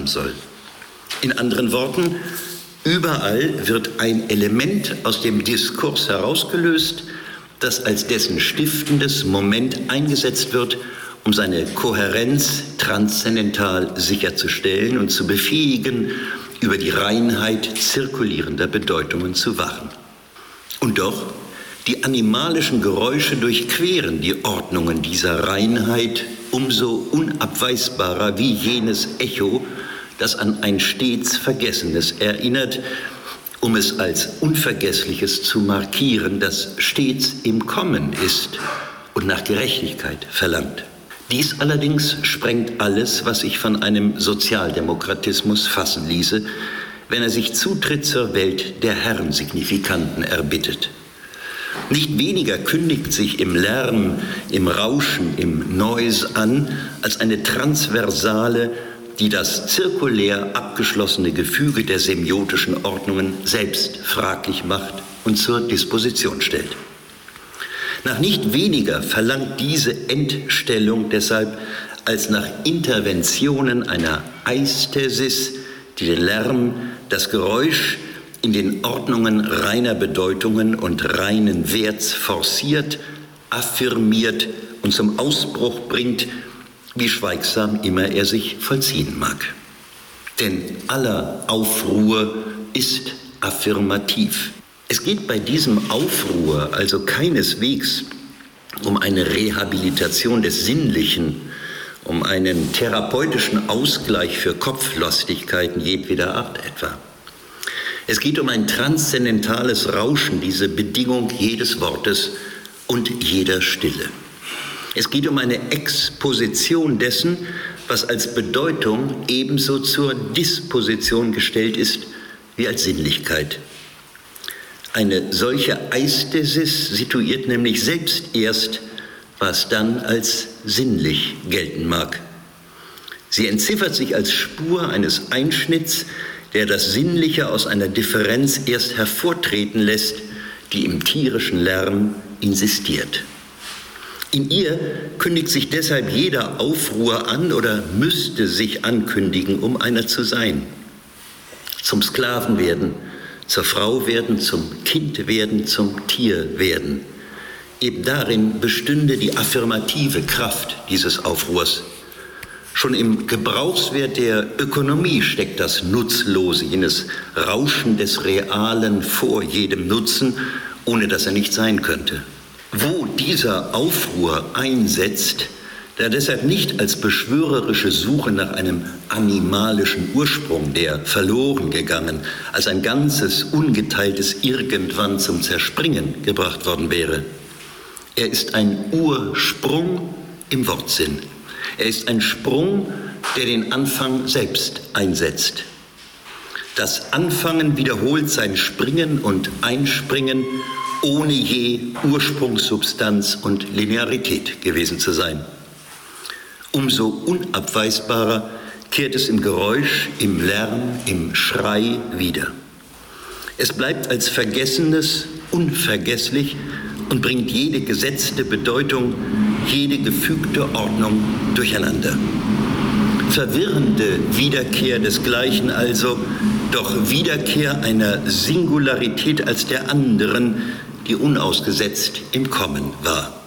haben soll. In anderen Worten, überall wird ein Element aus dem Diskurs herausgelöst, das als dessen stiftendes Moment eingesetzt wird, um seine Kohärenz transzendental sicherzustellen und zu befähigen, über die Reinheit zirkulierender Bedeutungen zu wachen. Und doch, die animalischen Geräusche durchqueren die Ordnungen dieser Reinheit umso unabweisbarer wie jenes Echo, das an ein stets Vergessenes erinnert, um es als Unvergessliches zu markieren, das stets im Kommen ist und nach Gerechtigkeit verlangt. Dies allerdings sprengt alles, was sich von einem Sozialdemokratismus fassen ließe, wenn er sich Zutritt zur Welt der Herrensignifikanten erbittet. Nicht weniger kündigt sich im Lärm, im Rauschen, im Noise an, als eine transversale, die das zirkulär abgeschlossene Gefüge der semiotischen Ordnungen selbst fraglich macht und zur Disposition stellt. Nach nicht weniger verlangt diese Entstellung deshalb als nach Interventionen einer Eistesis, die den Lärm, das Geräusch in den Ordnungen reiner Bedeutungen und reinen Werts forciert, affirmiert und zum Ausbruch bringt, wie schweigsam immer er sich vollziehen mag. Denn aller Aufruhr ist affirmativ. Es geht bei diesem Aufruhr also keineswegs um eine Rehabilitation des Sinnlichen, um einen therapeutischen Ausgleich für Kopflastigkeiten jedweder Art etwa. Es geht um ein transzendentales Rauschen, diese Bedingung jedes Wortes und jeder Stille. Es geht um eine Exposition dessen, was als Bedeutung ebenso zur Disposition gestellt ist wie als Sinnlichkeit. Eine solche Eistesis situiert nämlich selbst erst, was dann als sinnlich gelten mag. Sie entziffert sich als Spur eines Einschnitts, der das Sinnliche aus einer Differenz erst hervortreten lässt, die im tierischen Lärm insistiert. In ihr kündigt sich deshalb jeder Aufruhr an oder müsste sich ankündigen, um einer zu sein. Zum Sklaven werden, zur Frau werden, zum Kind werden, zum Tier werden. Eben darin bestünde die affirmative Kraft dieses Aufruhrs. Schon im Gebrauchswert der Ökonomie steckt das Nutzlose, jenes Rauschen des Realen vor jedem Nutzen, ohne dass er nicht sein könnte. Wo dieser Aufruhr einsetzt, da deshalb nicht als beschwörerische Suche nach einem animalischen Ursprung, der verloren gegangen, als ein ganzes, ungeteiltes Irgendwann zum Zerspringen gebracht worden wäre. Er ist ein Ursprung im Wortsinn. Er ist ein Sprung, der den Anfang selbst einsetzt. Das Anfangen wiederholt sein Springen und Einspringen, ohne je Ursprungssubstanz und Linearität gewesen zu sein. Umso unabweisbarer kehrt es im Geräusch, im Lärm, im Schrei wieder. Es bleibt als Vergessenes unvergesslich und bringt jede gesetzte Bedeutung, jede gefügte Ordnung durcheinander. Verwirrende Wiederkehr desgleichen also, doch Wiederkehr einer Singularität als der anderen, die unausgesetzt im Kommen war.